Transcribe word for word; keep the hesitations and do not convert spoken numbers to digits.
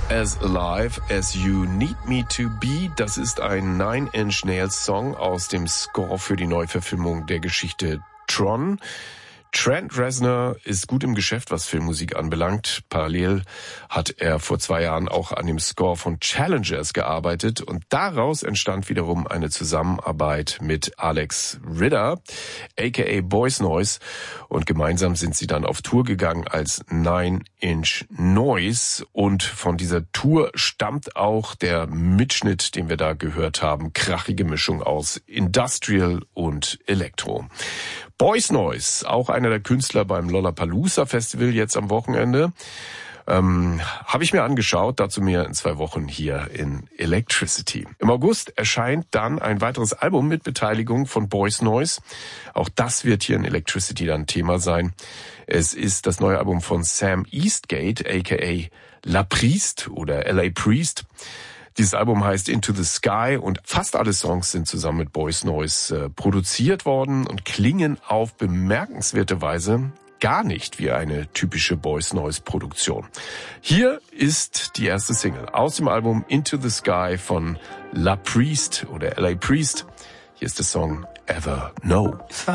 As Alive as You Need Me to Be, das ist ein Nine Inch Nails Song aus dem Score für die Neuverfilmung der Geschichte Tron. Trent Reznor ist gut im Geschäft, was Filmmusik anbelangt. Parallel hat er vor zwei Jahren auch an dem Score von Challengers gearbeitet und daraus entstand wiederum eine Zusammenarbeit mit Alex Ritter, aka Boys Noise, und gemeinsam sind sie dann auf Tour gegangen als Nine Inch Noise und von dieser Tour stammt auch der Mitschnitt, den wir da gehört haben, krachige Mischung aus Industrial und Elektro. Boys Noise, auch einer der Künstler beim Lollapalooza Festival jetzt am Wochenende, ähm, habe ich mir angeschaut, dazu mehr in zwei Wochen hier in Electricity. Im August erscheint dann ein weiteres Album mit Beteiligung von Boys Noise. Auch das wird hier in Electricity dann Thema sein. Es ist das neue Album von Sam Eastgate, aka La Priest oder L A Priest. Dieses Album heißt Into the Sky und fast alle Songs sind zusammen mit Boys Noise äh, produziert worden und klingen auf bemerkenswerte Weise gar nicht wie eine typische Boys Noise Produktion. Hier ist die erste Single aus dem Album Into the Sky von La Priest oder L A Priest. Hier ist der Song Ever Know.